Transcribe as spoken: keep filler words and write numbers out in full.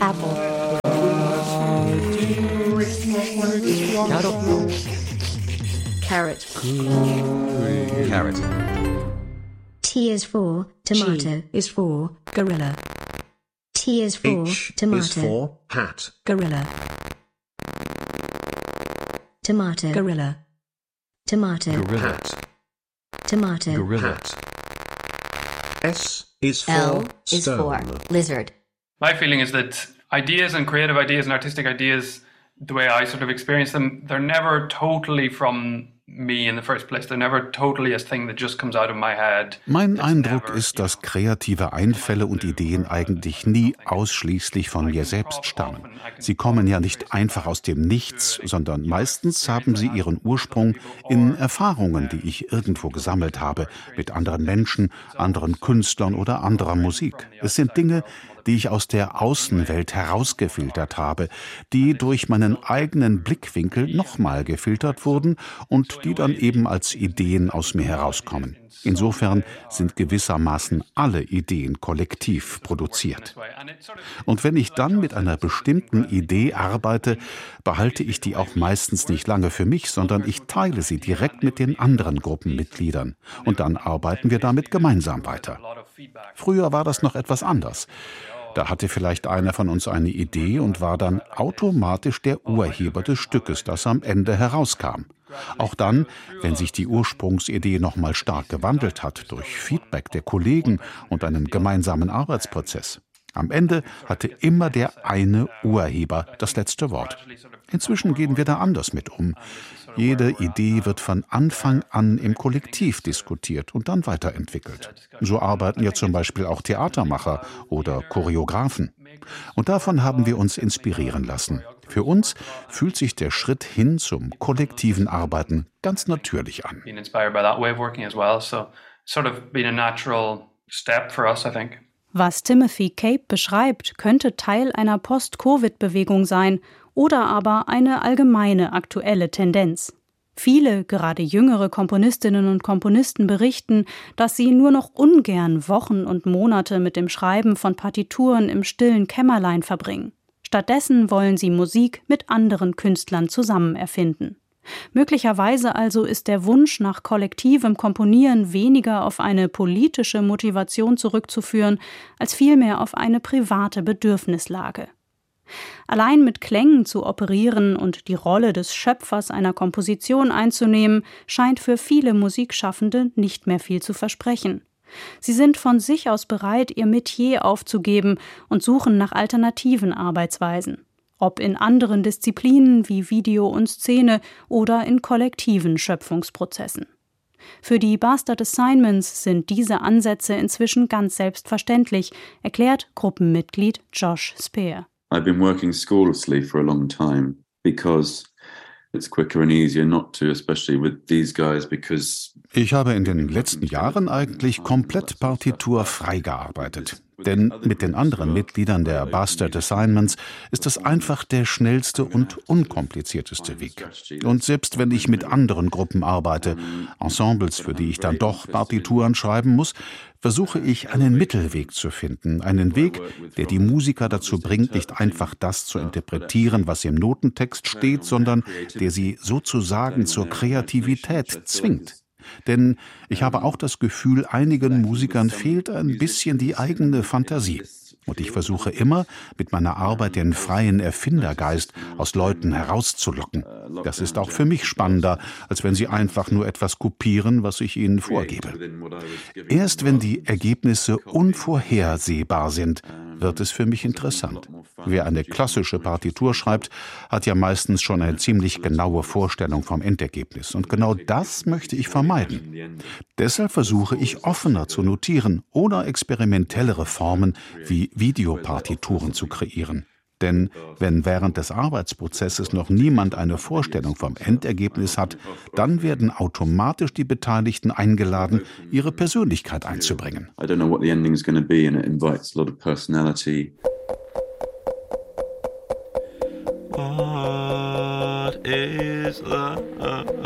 Apple. Carrot. Carrot. T is for tomato. G is for gorilla. T is for H tomato. is for hat. Gorilla. Tomato. Gorilla. Tomato. Hat. Tomato. Hat. S is for L is stone. for lizard. My feeling is that ideas and creative ideas and artistic ideas, the way I sort of experience them, they're never totally from me in the first place. They're never totally a thing that just comes out of my head. Mein It's Eindruck never, ist, you dass know, kreative Einfälle und Ideen eigentlich nie ausschließlich von mir selbst stammen. Sie kommen ja nicht einfach aus dem Nichts, sondern meistens haben sie ihren Ursprung in Erfahrungen, die ich irgendwo gesammelt habe, mit anderen Menschen, anderen Künstlern oder anderer Musik. Es sind Dinge, die ich aus der Außenwelt herausgefiltert habe, die durch meinen eigenen Blickwinkel nochmal gefiltert wurden und die dann eben als Ideen aus mir herauskommen. Insofern sind gewissermaßen alle Ideen kollektiv produziert. Und wenn ich dann mit einer bestimmten Idee arbeite, behalte ich die auch meistens nicht lange für mich, sondern ich teile sie direkt mit den anderen Gruppenmitgliedern. Und dann arbeiten wir damit gemeinsam weiter. Früher war das noch etwas anders. Da hatte vielleicht einer von uns eine Idee und war dann automatisch der Urheber des Stückes, das am Ende herauskam. Auch dann, wenn sich die Ursprungsidee noch mal stark gewandelt hat durch Feedback der Kollegen und einen gemeinsamen Arbeitsprozess. Am Ende hatte immer der eine Urheber das letzte Wort. Inzwischen gehen wir da anders mit um. Jede Idee wird von Anfang an im Kollektiv diskutiert und dann weiterentwickelt. So arbeiten ja zum Beispiel auch Theatermacher oder Choreografen. Und davon haben wir uns inspirieren lassen. Für uns fühlt sich der Schritt hin zum kollektiven Arbeiten ganz natürlich an. Being inspired by that way of working as well, so sort of been a natural step for us, I think. Was Timothy Cape beschreibt, könnte Teil einer Post-Covid-Bewegung sein oder aber eine allgemeine aktuelle Tendenz. Viele, gerade jüngere Komponistinnen und Komponisten berichten, dass sie nur noch ungern Wochen und Monate mit dem Schreiben von Partituren im stillen Kämmerlein verbringen. Stattdessen wollen sie Musik mit anderen Künstlern zusammen erfinden. Möglicherweise also ist der Wunsch nach kollektivem Komponieren weniger auf eine politische Motivation zurückzuführen, als vielmehr auf eine private Bedürfnislage. Allein mit Klängen zu operieren und die Rolle des Schöpfers einer Komposition einzunehmen, scheint für viele Musikschaffende nicht mehr viel zu versprechen. Sie sind von sich aus bereit, ihr Metier aufzugeben und suchen nach alternativen Arbeitsweisen. Ob in anderen Disziplinen wie Video und Szene oder in kollektiven Schöpfungsprozessen. Für die Bastard Assignments sind diese Ansätze inzwischen ganz selbstverständlich, erklärt Gruppenmitglied Josh Spear. I've been working scorelessly for a long time because it's quicker and easier not to, especially with these guys, because Ich habe in den letzten Jahren eigentlich komplett partiturfrei gearbeitet. Denn mit den anderen Mitgliedern der Bastard Assignments ist das einfach der schnellste und unkomplizierteste Weg. Und selbst wenn ich mit anderen Gruppen arbeite, Ensembles, für die ich dann doch Partituren schreiben muss, versuche ich einen Mittelweg zu finden. Einen Weg, der die Musiker dazu bringt, nicht einfach das zu interpretieren, was im Notentext steht, sondern der sie sozusagen zur Kreativität zwingt. Denn ich habe auch das Gefühl, einigen Musikern fehlt ein bisschen die eigene Fantasie. Und ich versuche immer, mit meiner Arbeit den freien Erfindergeist aus Leuten herauszulocken. Das ist auch für mich spannender, als wenn sie einfach nur etwas kopieren, was ich ihnen vorgebe. Erst wenn die Ergebnisse unvorhersehbar sind, wird es für mich interessant. Wer eine klassische Partitur schreibt, hat ja meistens schon eine ziemlich genaue Vorstellung vom Endergebnis. Und genau das möchte ich vermeiden. Deshalb versuche ich offener zu notieren oder experimentellere Formen wie Videopartituren zu kreieren. Denn wenn während des Arbeitsprozesses noch niemand eine Vorstellung vom Endergebnis hat, dann werden automatisch die Beteiligten eingeladen, ihre Persönlichkeit einzubringen. I don't know what the ending is going to be and it invites a lot of personality. What is love?